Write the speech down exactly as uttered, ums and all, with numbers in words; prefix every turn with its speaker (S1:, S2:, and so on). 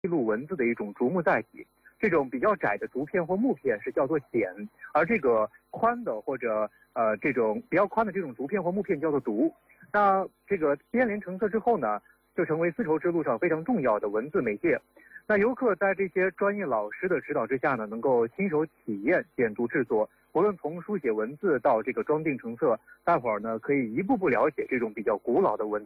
S1: 记录文字的一种竹木载体。这种比较窄的竹片或木片是叫做简，而这个宽的或者呃这种比较宽的这种竹片或木片叫做读。那这个编连成册之后呢，就成为丝绸之路上非常重要的文字媒介。那游客在这些专业老师的指导之下呢，能够亲手体验简牍制作。无论从书写文字到这个装订成册，大伙儿呢可以一步步了解这种比较古老的文字。